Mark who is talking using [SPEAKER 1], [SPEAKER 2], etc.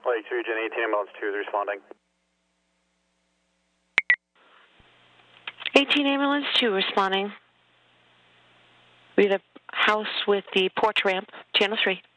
[SPEAKER 1] Lake Region 18 ambulance 2 is responding.
[SPEAKER 2] 18 ambulance 2 responding. We had a house with the porch ramp, channel 3.